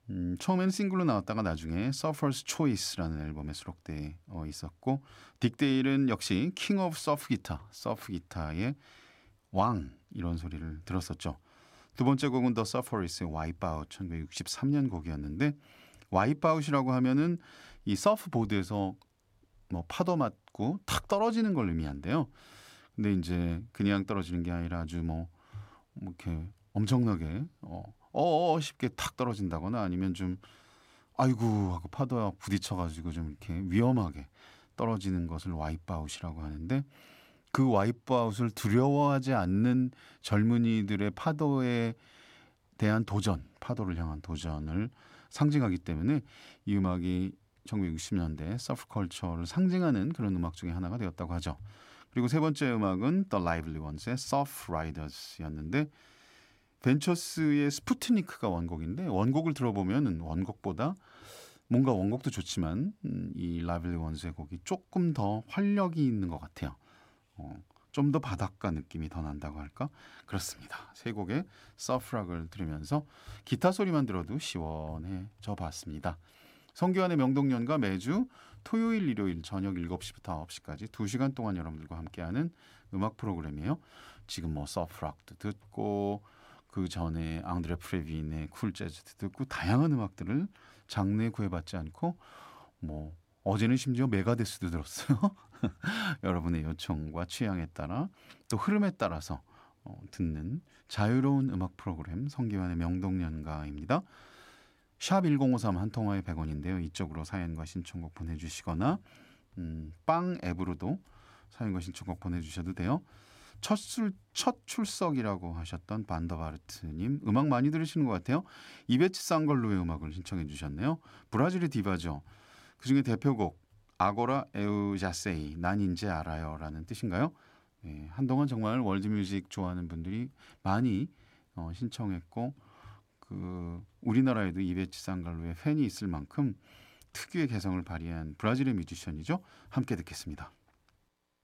처음에는 싱글로 나왔다가 나중에 Surfer's Choice라는 앨범에 수록돼 있었고 딕데일은 역시 킹 오브 서프 기타, 서프 기타의 왕 이런 소리를 들었었죠. 두 번째 곡은 The Sufferers의 Wipeout 1963년 곡이었는데 와이프아웃이라고 하면은 이 서프보드에서 뭐 파도 맞고 탁 떨어지는 걸 의미한대요. 근데 이제 그냥 떨어지는 게 아니라 아주 뭐 이렇게 엄청나게 쉽게 탁 떨어진다거나 아니면 좀 아이고 하고 파도와 부딪혀가지고 좀 이렇게 위험하게 떨어지는 것을 와이프아웃이라고 하는데 그 와이프아웃을 두려워하지 않는 젊은이들의 파도에 대한 도전, 파도를 향한 도전을 상징하기 때문에 이 음악이 1960년대 서프컬처를 상징하는 그런 음악 중에 하나가 되었다고 하죠. 그리고 세 번째 음악은 The Lively Ones의 Soft Riders였는데 벤처스의 스푸트니크가 원곡인데 원곡을 들어보면 원곡보다 뭔가 원곡도 좋지만 이 Lively Ones의 곡이 조금 더 활력이 있는 것 같아요. 좀 더 바닷가 느낌이 더 난다고 할까? 그렇습니다. 세 곡의 서프락을 들으면서 기타 소리만 들어도 시원해져 봤습니다. 성규환의 명동연가 매주 토요일, 일요일 저녁 7시부터 9시까지 2시간 동안 여러분들과 함께하는 음악 프로그램이에요. 지금 뭐 서프락도 듣고 그 전에 앙드레 프레빈의 쿨 재즈도 듣고 다양한 음악들을 장르에 구애받지 않고 뭐 어제는 심지어 메가데스도 들었어요. 여러분의 요청과 취향에 따라 또 흐름에 따라서 듣는 자유로운 음악 프로그램 성기환의 명동연가입니다. 샵 1053 한 통화에 100원인데요. 이쪽으로 사연과 신청곡 보내주시거나 빵 앱으로도 사연과 신청곡 보내주셔도 돼요. 첫 출석이라고 하셨던 반더바르트님 음악 많이 들으시는 것 같아요. 이베츠 상걸로의 음악을 신청해 주셨네요. 브라질의 디바죠. 그중에 대표곡 아고라 에우 자세이 난 이제 알아요라는 뜻인가요? 네, 한동안 정말 월드뮤직 좋아하는 분들이 많이 신청했고 그 우리나라에도 이베치 상갈로의 팬이 있을 만큼 특유의 개성을 발휘한 브라질의 뮤지션이죠. 함께 듣겠습니다.